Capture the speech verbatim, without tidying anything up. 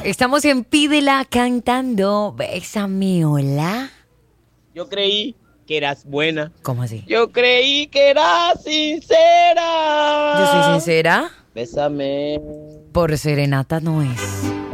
Estamos en Pídela cantando Bésame, hola. Yo creí que eras buena. ¿Cómo así? Yo creí que eras sincera. Yo soy sincera. Bésame. Por serenata no es.